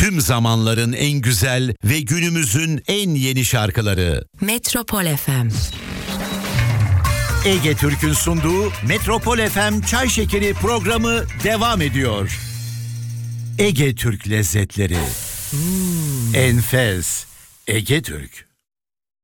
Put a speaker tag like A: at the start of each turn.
A: Tüm zamanların en güzel ve günümüzün en yeni şarkıları.
B: Metropol FM.
A: Ege Türk'ün sunduğu Metropol FM Çay Şekeri programı devam ediyor. Ege Türk lezzetleri. Enfes Ege Türk.